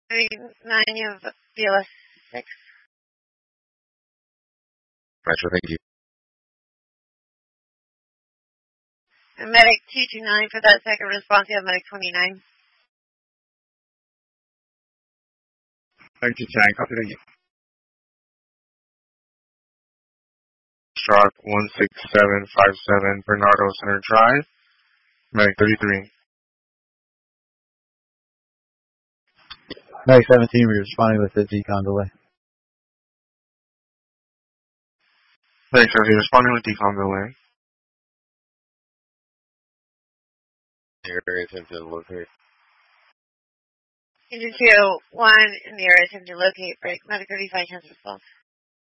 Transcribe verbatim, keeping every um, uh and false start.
nine, you have B L S six. Metro, thank you. And medic two two nine for that second response, you have medic twenty-nine. Thank you, Chang. Copy, thank you. Shark one six seven five seven, Bernardo Center Drive, medic thirty-three. Medic seventeen, we're responding with the decon delay. Medic seventeen, responding with decon delay. Area attempted to locate. Engine two one in the area attempted to locate break. Medic thirty-five, chance response.